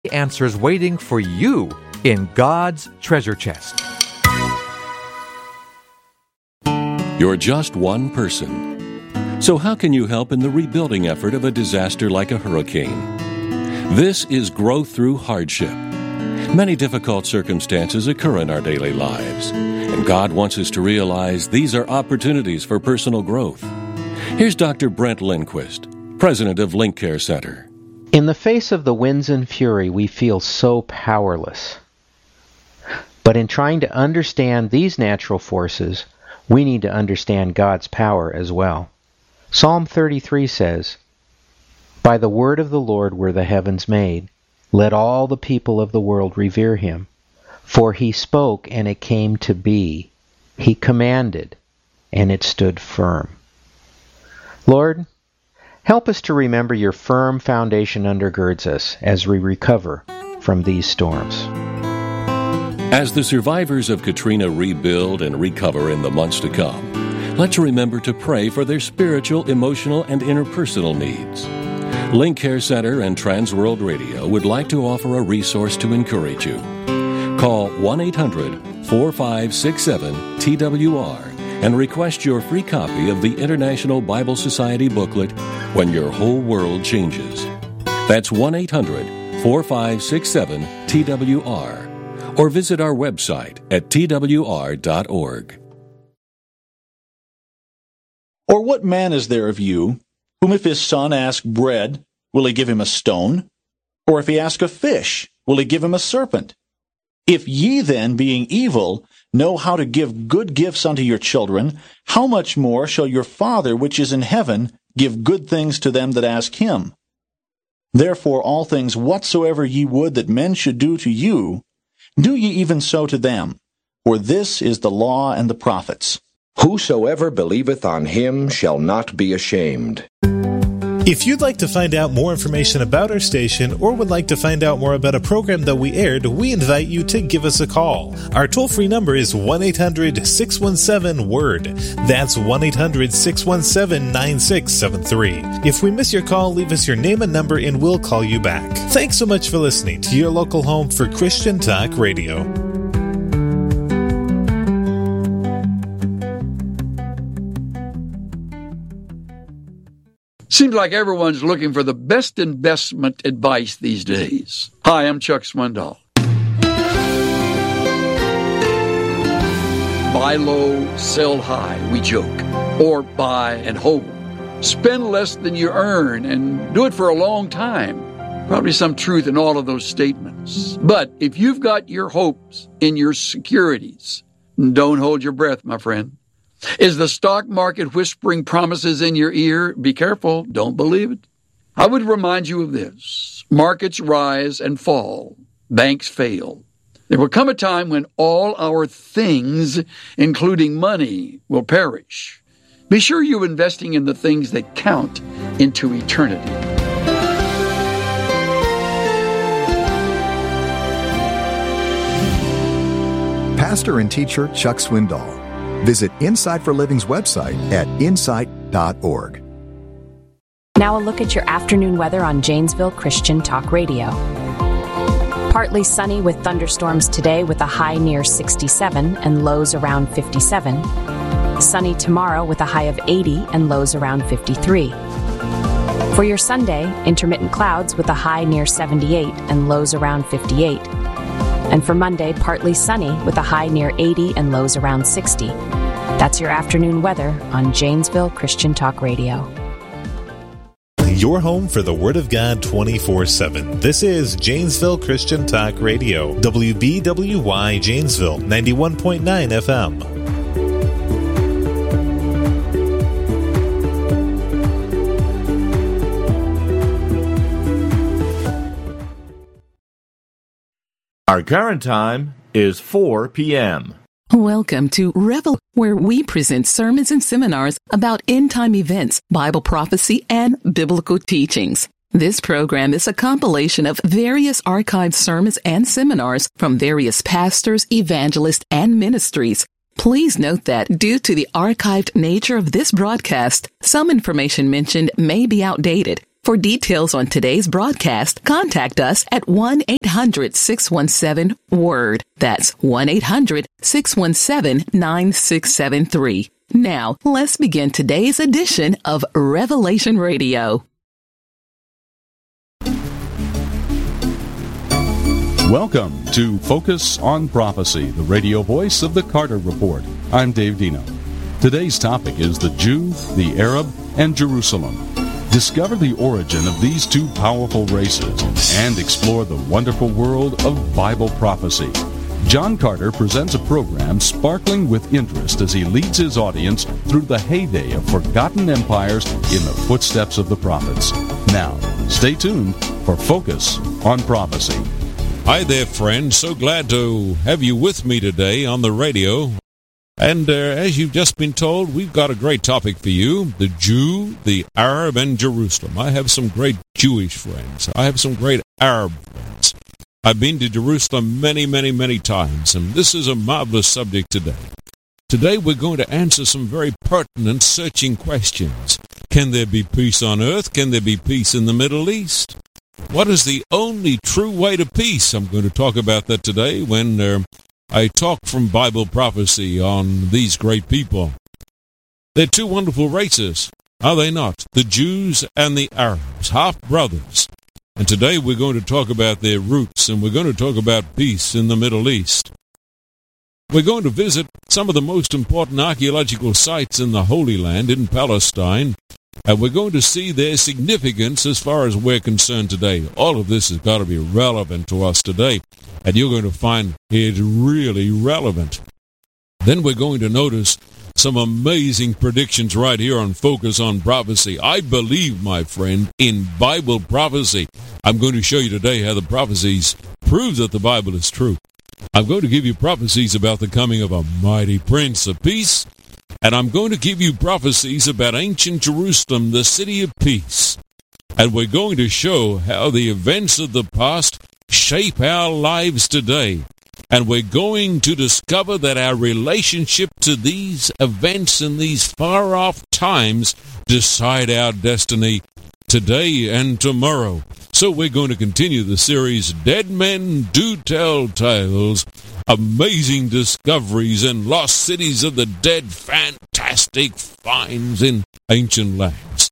unique answers waiting for you in God's treasure chest. You're just one person. So how can you help in the rebuilding effort of a disaster like a hurricane? This is growth through hardship. Many difficult circumstances occur in our daily lives, and God wants us to realize these are opportunities for personal growth. Here's Dr. Brent Lindquist, president of Link Care Center. In the face of the winds and fury, we feel so powerless. But in trying to understand these natural forces, we need to understand God's power as well. Psalm 33 says, "By the word of the Lord were the heavens made. Let all the people of the world revere him. For he spoke, and it came to be. He commanded, and it stood firm." Lord, help us to remember your firm foundation undergirds us as we recover from these storms. As the survivors of Katrina rebuild and recover in the months to come, let's remember to pray for their spiritual, emotional, and interpersonal needs. Link Care Center and Transworld Radio would like to offer a resource to encourage you. Call 1-800-4567-TWR and request your free copy of the International Bible Society booklet, When Your Whole World Changes. That's 1-800-4567-TWR. Or visit our website at twr.org. Or what man is there of you, whom if his son ask bread, will he give him a stone? Or if he ask a fish, will he give him a serpent? If ye then, being evil, know how to give good gifts unto your children, how much more shall your Father which is in heaven give good things to them that ask him? Therefore all things whatsoever ye would that men should do to you, do ye even so to them. For this is the law and the prophets. Whosoever believeth on him shall not be ashamed. If you'd like to find out more information about our station or would like to find out more about a program that we aired, we invite you to give us a call. Our toll-free number is 1-800-617-WORD. That's 1-800-617-9673. If we miss your call, leave us your name and number and we'll call you back. Thanks so much for listening to your local home for Christian Talk Radio. Seems like everyone's looking for the best investment advice these days. Hi, I'm Chuck Swindoll. Buy low, sell high, we joke. Or buy and hold. Spend less than you earn and do it for a long time. Probably some truth in all of those statements. But if you've got your hopes in your securities, don't hold your breath, my friend. Is the stock market whispering promises in your ear? Be careful, don't believe it. I would remind you of this. Markets rise and fall. Banks fail. There will come a time when all our things, including money, will perish. Be sure you're investing in the things that count into eternity. Pastor and teacher Chuck Swindoll. Visit Insight for Living's website at insight.org. Now a look at your afternoon weather on Janesville Christian Talk Radio. Partly sunny with thunderstorms today with a high near 67 and lows around 57. Sunny tomorrow with a high of 80 and lows around 53. For your Sunday, intermittent clouds with a high near 78 and lows around 58. And for Monday, partly sunny with a high near 80 and lows around 60. That's your afternoon weather on Janesville Christian Talk Radio. Your home for the Word of God 24/7. This is Janesville Christian Talk Radio. WBWY Janesville, 91.9 FM. Our current time is 4 p.m. Welcome to Revel, where we present sermons and seminars about end-time events, Bible prophecy, and biblical teachings. This program is a compilation of various archived sermons and seminars from various pastors, evangelists, and ministries. Please note that due to the archived nature of this broadcast, some information mentioned may be outdated. For details on today's broadcast, contact us at 1-800-617-WORD. That's 1-800-617-9673. Now, let's begin today's edition of Revelation Radio. Welcome to Focus on Prophecy, the radio voice of the Carter Report. I'm Dave Dino. Today's topic is the Jew, the Arab, and Jerusalem. Discover the origin of these two powerful races and explore the wonderful world of Bible prophecy. John Carter presents a program sparkling with interest as he leads his audience through the heyday of forgotten empires in the footsteps of the prophets. Now, stay tuned for Focus on Prophecy. Hi there, friends. So glad to have you with me today on the radio. And as you've just been told, we've got a great topic for you, the Jew, the Arab, and Jerusalem. I have some great Jewish friends. I have some great Arab friends. I've been to Jerusalem many, many, many times, and this is a marvelous subject today. Today we're going to answer some very pertinent, searching questions. Can there be peace on earth? Can there be peace in the Middle East? What is the only true way to peace? I'm going to talk about that today when I talk from Bible prophecy on these great people. They're two wonderful races, are they not? The Jews and the Arabs, half-brothers. And today we're going to talk about their roots, and we're going to talk about peace in the Middle East. We're going to visit some of the most important archaeological sites in the Holy Land, in Palestine, and we're going to see their significance as far as we're concerned today. All of this has got to be relevant to us today, and you're going to find it really relevant. Then we're going to notice some amazing predictions right here on Focus on Prophecy. I believe, my friend, in Bible prophecy. I'm going to show you today how the prophecies prove that the Bible is true. I'm going to give you prophecies about the coming of a mighty Prince of Peace, and I'm going to give you prophecies about ancient Jerusalem, the city of peace. And we're going to show how the events of the past shape our lives today. And we're going to discover that our relationship to these events in these far-off times decide our destiny today and tomorrow. So we're going to continue the series, Dead Men Do Tell Tales, Amazing Discoveries and Lost Cities of the Dead, Fantastic Finds in Ancient Lands.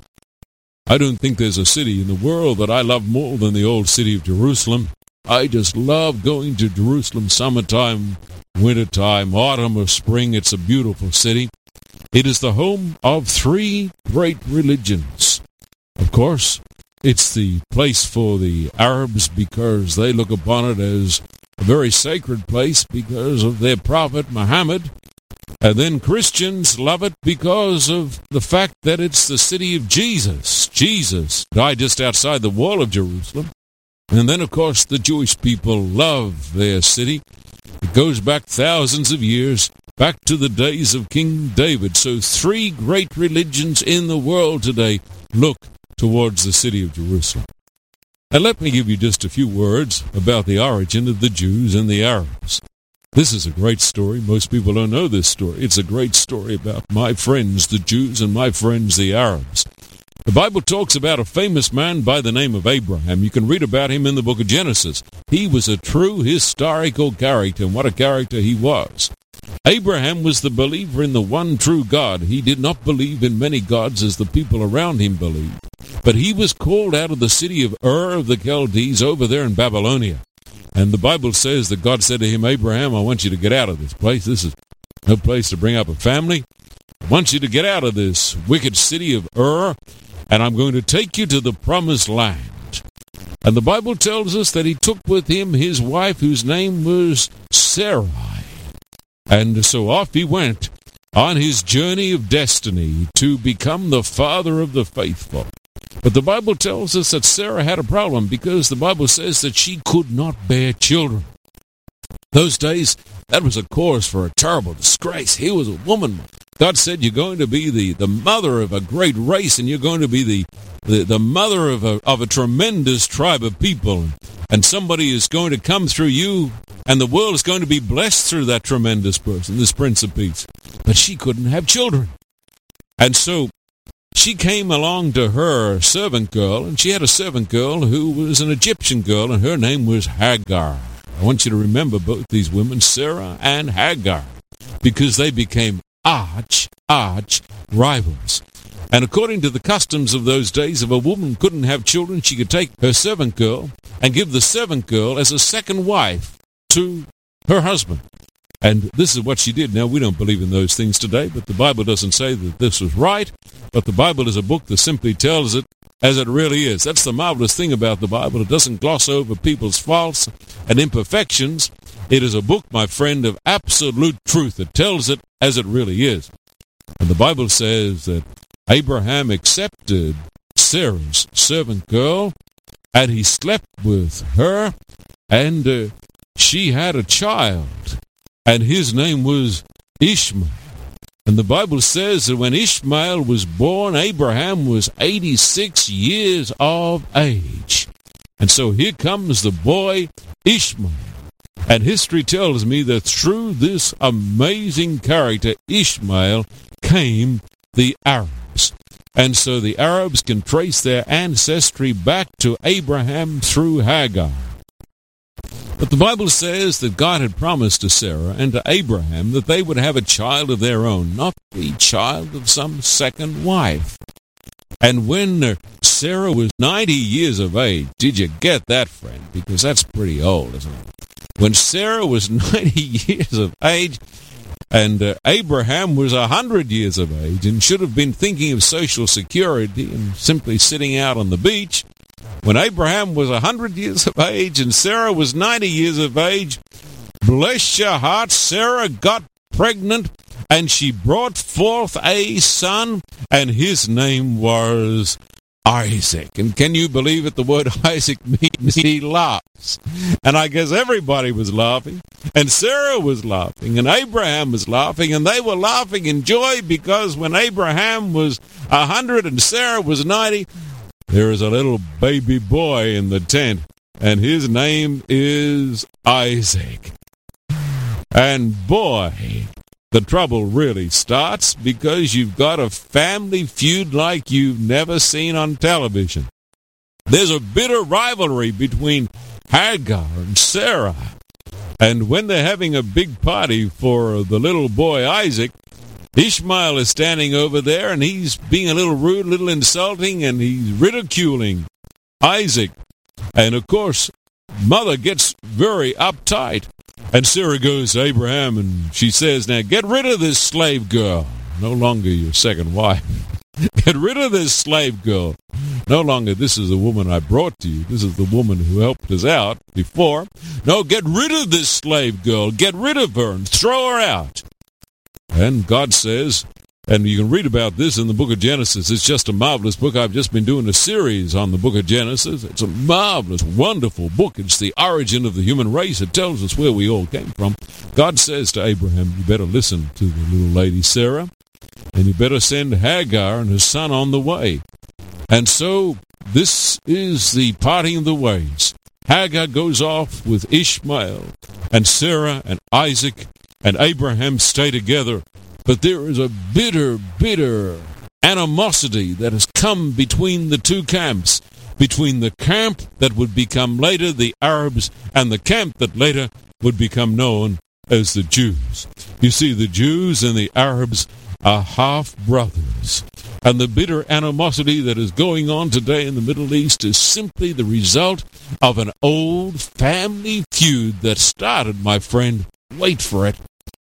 I don't think there's a city in the world that I love more than the old city of Jerusalem. I just love going to Jerusalem summertime, wintertime, autumn or spring. It's a beautiful city. It is the home of three great religions. Of course, it's the place for the Arabs because they look upon it as a very sacred place because of their prophet Muhammad. And then Christians love it because of the fact that it's the city of Jesus. Jesus died just outside the wall of Jerusalem. And then, of course, the Jewish people love their city. It goes back thousands of years, back to the days of King David. So three great religions in the world today look towards the city of Jerusalem. And let me give you just a few words about the origin of the Jews and the Arabs. This is a great story. Most people don't know this story. It's a great story about my friends, the Jews, and my friends, the Arabs. The Bible talks about a famous man by the name of Abraham. You can read about him in the book of Genesis. He was a true historical character, and what a character he was. Abraham was the believer in the one true God. He did not believe in many gods as the people around him believed. But he was called out of the city of Ur of the Chaldees over there in Babylonia. And the Bible says that God said to him, Abraham, I want you to get out of this place. This is no place to bring up a family. I want you to get out of this wicked city of Ur, and I'm going to take you to the promised land. And the Bible tells us that he took with him his wife, whose name was Sarai. And so off he went on his journey of destiny to become the father of the faithful. But the Bible tells us that Sarah had a problem because the Bible says that she could not bear children. Those days, that was a cause for a terrible disgrace. Here was a woman. God said you're going to be the mother of a great race, and you're going to be the mother of a tremendous tribe of people. And somebody is going to come through you, and the world is going to be blessed through that tremendous person, this Prince of Peace. But she couldn't have children. And so she came along to her servant girl, and she had a servant girl who was an Egyptian girl, and her name was Hagar. I want you to remember both these women, Sarah and Hagar, because they became arch rivals. And according to the customs of those days, if a woman couldn't have children, she could take her servant girl and give the servant girl as a second wife to her husband. And this is what she did. Now, we don't believe in those things today, but the Bible doesn't say that this was right. But the Bible is a book that simply tells it as it really is. That's the marvelous thing about the Bible. It doesn't gloss over people's faults and imperfections. It is a book, my friend, of absolute truth. It tells it as it really is. And the Bible says that Abraham accepted Sarah's servant girl, and he slept with her, and she had a child, and his name was Ishmael. And the Bible says that when Ishmael was born, Abraham was 86 years of age. And so here comes the boy Ishmael. And history tells me that through this amazing character, Ishmael, came the Arabs. And so the Arabs can trace their ancestry back to Abraham through Hagar. But the Bible says that God had promised to Sarah and to Abraham that they would have a child of their own, not the child of some second wife. And when Sarah was 90 years of age, did you get that, friend? Because that's pretty old, isn't it? When Sarah was 90 years of age, and Abraham was 100 years of age and should have been thinking of Social Security and simply sitting out on the beach, when Abraham was 100 years of age and Sarah was 90 years of age, bless your heart, Sarah got pregnant and she brought forth a son, and his name was Isaac. And can you believe it? The word Isaac means he laughs. And I guess everybody was laughing, and Sarah was laughing, and Abraham was laughing, and they were laughing in joy because when Abraham was 100 and Sarah was 90, there is a little baby boy in the tent, and his name is Isaac. And boy, the trouble really starts because you've got a family feud like you've never seen on television. There's a bitter rivalry between Hagar and Sarah. And when they're having a big party for the little boy Isaac, Ishmael is standing over there, and he's being a little rude, a little insulting, and he's ridiculing Isaac. And, of course, mother gets very uptight. And Sarah goes to Abraham, and she says, now get rid of this slave girl. No longer your second wife. Get rid of this slave girl. No longer, this is the woman I brought to you. This is the woman who helped us out before. No, get rid of this slave girl. Get rid of her and throw her out. And God says, and you can read about this in the book of Genesis. It's just a marvelous book. I've just been doing a series on the book of Genesis. It's a marvelous, wonderful book. It's the origin of the human race. It tells us where we all came from. God says to Abraham, you better listen to the little lady Sarah, and you better send Hagar and her son on the way. And so this is the parting of the ways. Hagar goes off with Ishmael, and Sarah and Isaac and Abraham stay together. But there is a bitter, bitter animosity that has come between the two camps, between the camp that would become later the Arabs and the camp that later would become known as the Jews. You see, the Jews and the Arabs are half-brothers. And the bitter animosity that is going on today in the Middle East is simply the result of an old family feud that started, my friend, wait for it,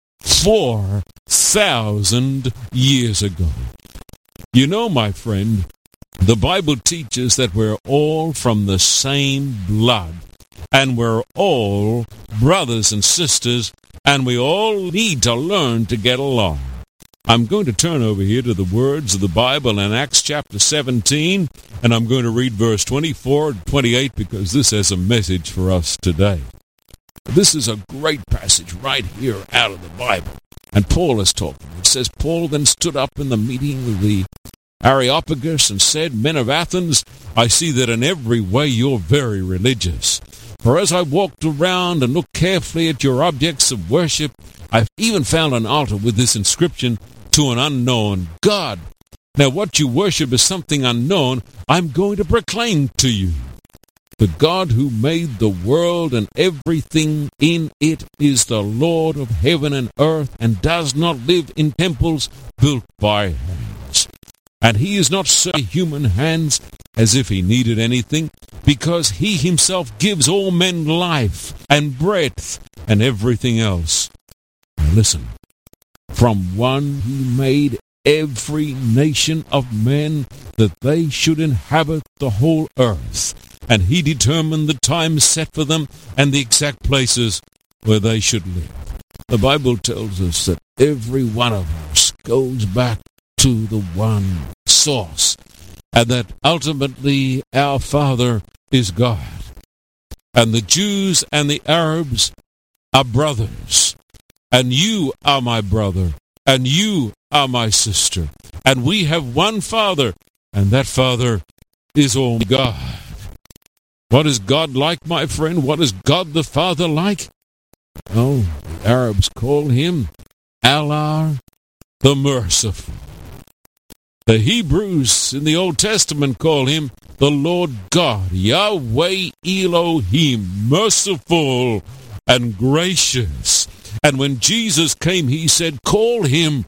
4,000 years ago. You know, my friend, the Bible teaches that we're all from the same blood, and we're all brothers and sisters, and we all need to learn to get along. I'm going to turn over here to the words of the Bible in Acts chapter 17, and I'm going to read verse 24 and 28 because this has a message for us today. This is a great passage right here out of the Bible. And Paul is talking. It says, Paul then stood up in the meeting of the Areopagus and said, men of Athens, I see that in every way you're very religious. For as I walked around and looked carefully at your objects of worship, I've even found an altar with this inscription, to an unknown God. Now what you worship is something unknown. I'm going to proclaim to you. The God who made the world and everything in it is the Lord of heaven and earth, and does not live in temples built by hands. And he is not served by human hands as if he needed anything, because he himself gives all men life and breath and everything else. Now listen, from one he made every nation of men, that they should inhabit the whole earth. And he determined the times set for them and the exact places where they should live. The Bible tells us that every one of us goes back to the one source, and that ultimately our Father is God. And the Jews and the Arabs are brothers, and you are my brother, and you are my sister, and we have one Father, and that Father is all God. What is God like, my friend? What is God the Father like? Oh, the Arabs call him Allah the Merciful. The Hebrews in the Old Testament call him the Lord God, Yahweh Elohim, merciful and gracious. And when Jesus came, he said, call him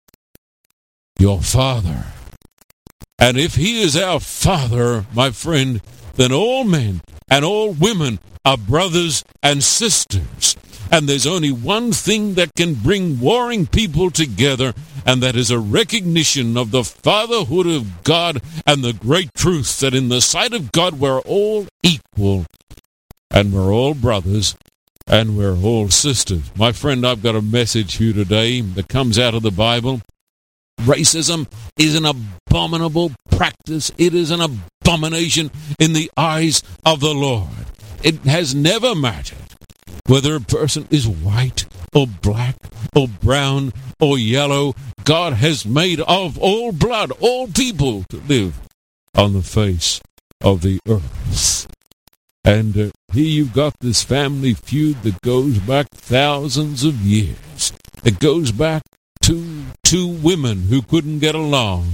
your Father. And if he is our Father, my friend, then all men and all women are brothers and sisters. And there's only one thing that can bring warring people together, and that is a recognition of the fatherhood of God and the great truth that in the sight of God we're all equal, and we're all brothers, and we're all sisters. My friend, I've got a message here today that comes out of the Bible. Racism is an abominable practice. It is an abomination in the eyes of the Lord. It has never mattered whether a person is white or black or brown or yellow. God has made of all blood, all people to live on the face of the earth. And here you've got this family feud that goes back thousands of years. It goes back to two women who couldn't get along,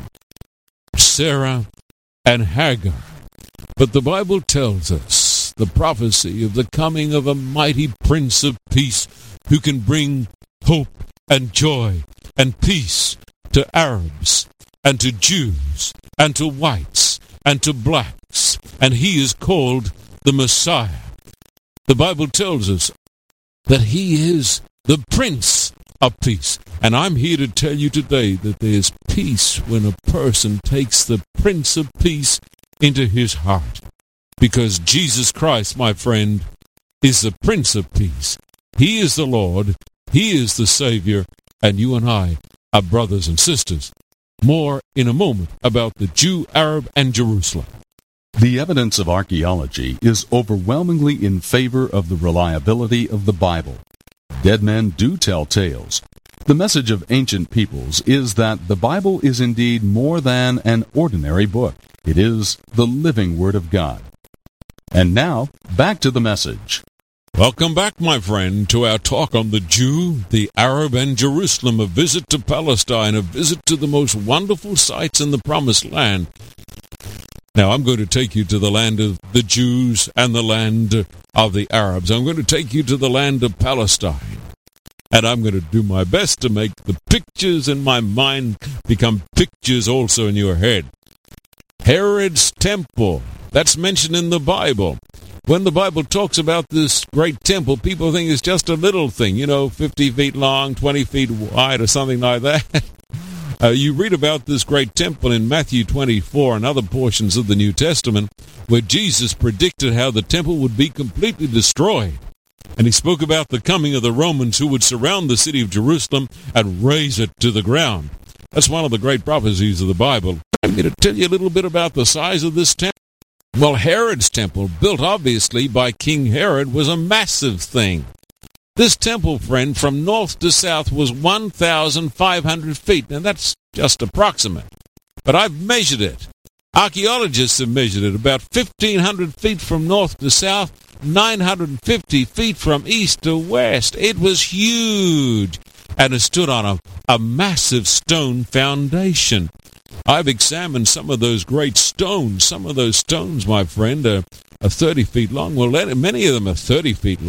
Sarah and Hagar. But the Bible tells us the prophecy of the coming of a mighty Prince of Peace who can bring hope and joy and peace to Arabs and to Jews and to whites and to blacks. And he is called the Messiah. The Bible tells us that he is the Prince of Peace. And I'm here to tell you today that there's peace when a person takes the Prince of Peace into his heart. Because Jesus Christ, my friend, is the Prince of Peace. He is the Lord. He is the Savior. And you and I are brothers and sisters. More in a moment about the Jew, Arab, and Jerusalem. The evidence of archaeology is overwhelmingly in favor of the reliability of the Bible. Dead men do tell tales. The message of ancient peoples is that the Bible is indeed more than an ordinary book. It is the living Word of God. And now, back to the message. Welcome back, my friend, to our talk on the Jew, the Arab, and Jerusalem, a visit to Palestine, a visit to the most wonderful sites in the Promised Land. Now, I'm going to take you to the land of the Jews and the land of the Arabs. I'm going to take you to the land of Palestine. And I'm going to do my best to make the pictures in my mind become pictures also in your head. Herod's temple, that's mentioned in the Bible. When the Bible talks about this great temple, people think it's just a little thing, 50 feet long, 20 feet wide, or something like that. You read about this great temple in Matthew 24 and other portions of the New Testament, where Jesus predicted how the temple would be completely destroyed. And he spoke about the coming of the Romans who would surround the city of Jerusalem and raze it to the ground. That's one of the great prophecies of the Bible. I'm going to tell you a little bit about the size of this temple. Well, Herod's temple, built obviously by King Herod, was a massive thing. This temple, friend, from north to south was 1,500 feet. Now, that's just approximate. But I've measured it. Archaeologists have measured it about 1,500 feet from north to south, 950 feet from east to west. It was huge. And it stood on a massive stone foundation. I've examined some of those great stones. Some of those stones, my friend, are 30 feet long. Well, many of them are 30 feet